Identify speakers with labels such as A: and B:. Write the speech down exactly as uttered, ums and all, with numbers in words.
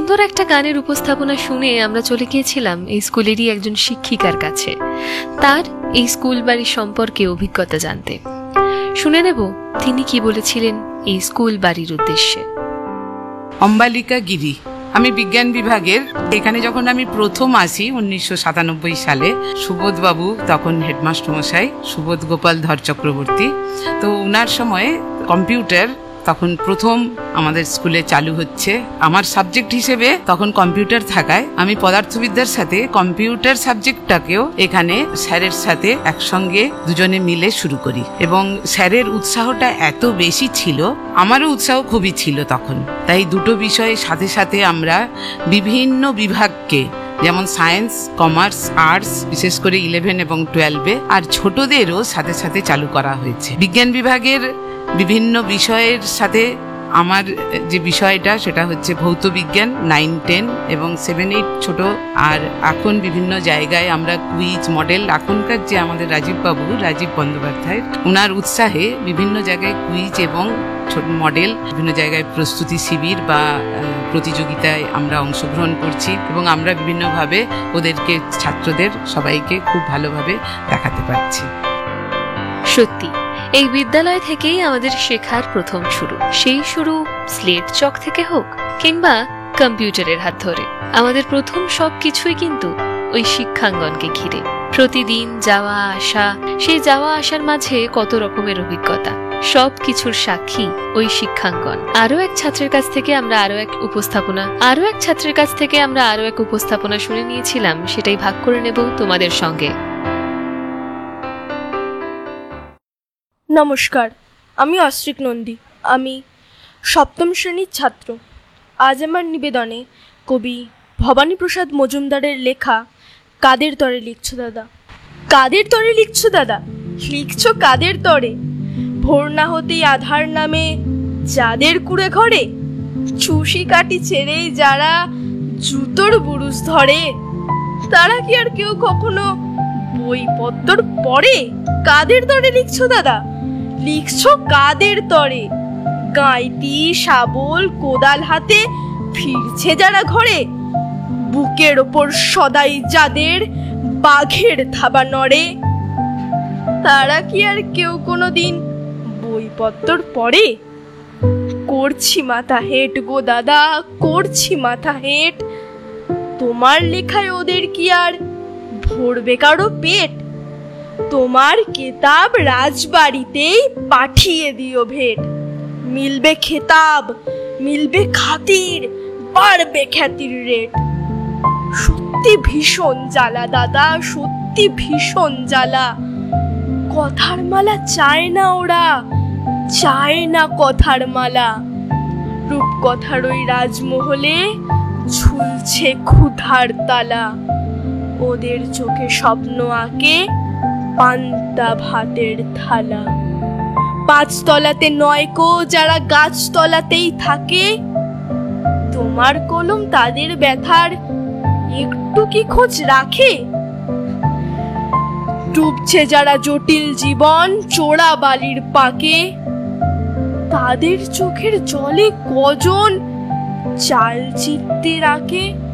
A: সুন্দর একটা গানের উপস্থাপনা শুনে আমরা চলে গিয়েছিলাম এই স্কুলেরই একজন শিক্ষিকার কাছে, তার এই স্কুল বাড়ির সম্পর্কে অভিজ্ঞতা জানতে। শুনে নেব তিনি কি বলেছিলেন এই স্কুল বাড়ির উদ্দেশ্যে।
B: অম্বালিকা গিরি, আমি বিজ্ঞান বিভাগের। এখানে যখন আমি প্রথম আসি উনিশশো সাতানব্বই সালে, সুবোধ বাবু তখন হেডমাস্টার মশাই, সুবোধ গোপাল ধর চক্রবর্তী, তো ওনার সময়ে কম্পিউটার তখন প্রথম আমাদের স্কুলে চালু হচ্ছে। আমার সাবজেক্ট হিসেবে তখন কম্পিউটার থাকায় আমি পদার্থবিদ্যার সাথে কম্পিউটার সাবজেক্টটাকেও এখানে স্যারের সাথে একসঙ্গে দুজনে মিলে শুরু করি, এবং স্যারের উৎসাহটা এত বেশি ছিল, আমারও উৎসাহ খুবই ছিল তখন। তাই দুটো বিষয়ের সাথে সাথে আমরা বিভিন্ন বিভাগকে, যেমন সায়েন্স, কমার্স, আর্টস, বিশেষ করে ইলেভেন এবং টুয়েলভে, আর ছোটদেরও সাথে সাথে চালু করা হয়েছে। বিজ্ঞান বিভাগের বিভিন্ন বিষয়ের সাথে আমার যে বিষয়টা সেটা হচ্ছে ভৌত বিজ্ঞান, নাইন টেন এবং সেভেন এইট ছোট। আর এখন বিভিন্ন জায়গায় আমরা কুইজ মডেল, এখনকার যে আমাদের রাজীব বাবু, রাজীব বন্দ্যোপাধ্যায়, ওনার উৎসাহে বিভিন্ন জায়গায় কুইজ এবং ছোট মডেল, বিভিন্ন জায়গায় প্রস্তুতি শিবির বা প্রতিযোগিতায় আমরা অংশগ্রহণ করছি, এবং আমরা বিভিন্নভাবে ওদেরকে, ছাত্রদের সবাইকে খুব ভালোভাবে দেখাতে পারছি।
A: সত্যি এই বিদ্যালয় থেকেই আমাদের শেখার প্রথম শুরু। সেই শুরু স্লেট চক থেকে হোক কিংবা কম্পিউটারের হাত ধরে, আমাদের প্রথম সব কিছুই কিন্তু ওই শিক্ষাঙ্গনকে ঘিরে। প্রতিদিন যাওয়া আসা, সেই যাওয়া আসার মাঝে কত রকমের অভিজ্ঞতা, সব কিছুর সাক্ষী ওই শিক্ষাঙ্গন। আরো এক ছাত্রের কাছ থেকে আমরা আরো এক উপস্থাপনা আরো এক ছাত্রের কাছ থেকে আমরা আরো এক উপস্থাপনা শুনে নিয়েছিলাম, সেটাই ভাগ করে নেব তোমাদের সঙ্গে।
C: নমস্কার, আমি অস্ত্রিক নন্দী। আমি সপ্তম শ্রেণীর ছাত্র। আজ আমার নিবেদনে কবি ভবানীপ্রসাদ মজুমদারের লেখা কাদের তরে লিখছো দাদা। কাদের তরে লিখছো দাদা, লিখছো কাদের তরে? ভোর না হতেই আধার নামে যাদের কুড়ে ঘরে, চুষি কাটি ছেড়েই যারা জুতোর বুরুজ ধরে, তারা কি আর কেউ কখনো বইপত্তর পড়ে? কাদের তরে লিখছো দাদা, লিখছো কাদের তরে? গাইতি শাবল কোদাল হাতে ফিরছে যারা ঘরে, বুকের ওপর সদাই যাদের বাঘের থাবা নড়ে, তারা কি আর কেউ কোনোদিন বইপত্তর পড়ে? করছি মাথা হেট গো দাদা, করছি মাথা হেট। তোমার লেখায় ওদের কি আর ভরবে কারো পেট? তোমার কেতাব রাজবাড়িতেই পাঠিয়ে দিও ভেট। মিলবে খেতাব, মিলবে খাতির, বাড়বে খ্যাতির রেট। সত্যি ভীষণ জ্বালা দাদা, সত্যি ভীষণ জ্বালা। কথার মালা চায় না ওরা, চায় না কথার মালা। রূপকথার ওই রাজমহলে ঝুলছে ক্ষুধার তালা। ওদের চোখে স্বপ্ন আঁকে পান্তা ভাতের থালা। পাঁচতলাতে নয়কো যারা গাছতলাতেই থাকে, তোমার কলম তাদের ব্যথার একটু কি খোঁজ রাখে? ডুবছে যারা জটিল জীবন চোরা বালির পাকে, তাদের চোখের জলে কজন চাল চিত্তে রাখে?